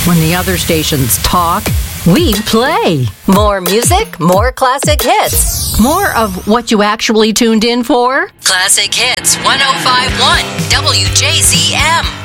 When the other stations talk, we play. More music, more classic hits. More of what you actually tuned in for. Classic Hits 105.1 WJZM.